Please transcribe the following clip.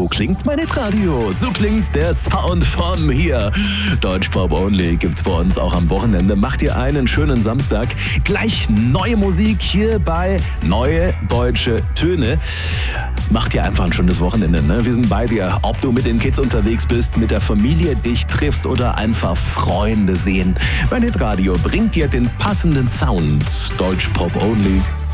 So klingt mein Hitradio. So klingt der Sound von hier. Deutschpop Only gibt's bei uns auch am Wochenende. Macht ihr einen schönen Samstag. Gleich neue Musik hier bei Neue Deutsche Töne. Macht ihr einfach ein schönes Wochenende, ne? Wir sind bei dir. Ob du mit den Kids unterwegs bist, mit der Familie dich triffst oder einfach Freunde sehen. Mein Hitradio bringt dir den passenden Sound. Deutschpop Only.